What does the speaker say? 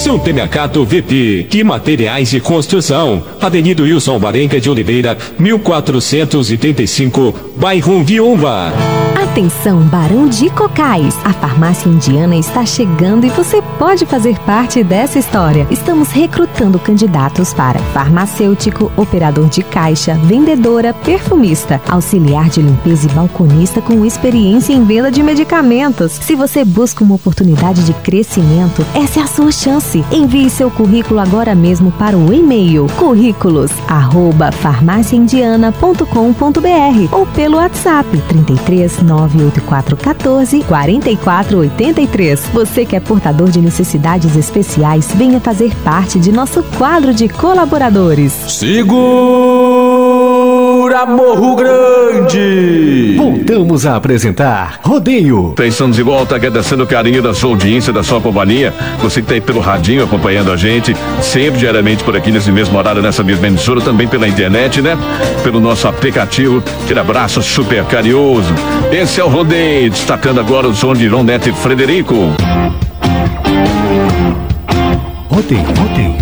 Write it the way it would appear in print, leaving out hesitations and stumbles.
Supermercado VP, que materiais de construção, Avenida Wilson Varenga de Oliveira, 1485, bairro Viúva. Atenção, Barão de Cocais! A farmácia indiana está chegando e você pode fazer parte dessa história. Estamos recrutando candidatos para farmacêutico, operador de caixa, vendedora, perfumista, auxiliar de limpeza e balconista com experiência em venda de medicamentos. Se você busca uma oportunidade de crescimento, essa é a sua chance. Envie seu currículo agora mesmo para o e-mail currículos@farmaciaindiana.com.br ou pelo WhatsApp 33 98414 4483. Você que é portador de necessidades especiais, venha fazer parte de nosso quadro de colaboradores. Segura, Morro Grande! Voltamos a apresentar Rodeio. Estamos de volta, agradecendo o carinho da sua audiência, da sua companhia. Você que está aí pelo radinho acompanhando a gente, sempre diariamente por aqui nesse mesmo horário, nessa mesma emissora, também pela internet, né? Pelo nosso aplicativo. Aquele abraço super carinhoso. Esse é o Rodeio, destacando agora o som de Iron Neto e Frederico. Rodeio.